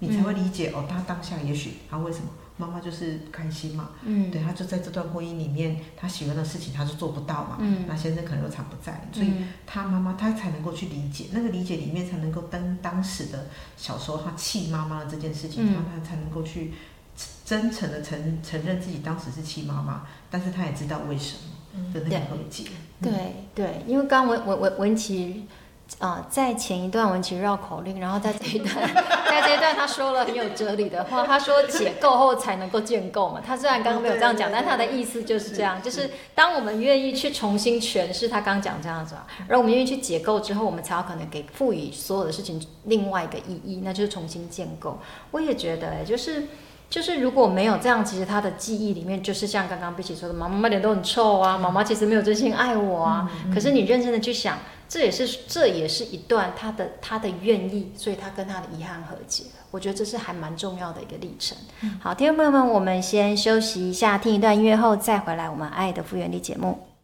你才会理解他当下也许他为什么妈妈就是开心嘛，对，他就在这段婚姻里面，他喜欢的事情他就做不到嘛，那先生可能又常不在，所以他妈妈他才能够去理解，那个理解里面才能够跟当时的小时候他气妈妈的这件事情，他才能够去真诚的承认自己当时是气妈妈，但是他也知道为什么的那个和解。 对，因为刚刚文琪。在前一段文琪绕口令，然后在这一段他说了很有哲理的话，他说解构后才能够建构嘛。他虽然刚刚没有这样讲，但他的意思就是这样，就是当我们愿意去重新诠释他刚讲这样子然后我们愿意去解构之后，我们才有可能给赋予所有的事情另外一个意义，那就是重新建构。我也觉得就是如果没有这样，其实他的记忆里面就是像刚刚碧琪说的，妈妈脸都很臭啊，妈妈其实没有真心爱我啊。可是你认真的去想，这也是一段他的愿意，所以他跟他的遗憾和解。我觉得这是还蛮重要的一个历程。好，听众朋友们，我们先休息一下，听一段音乐后再回来我们爱的复原力节目。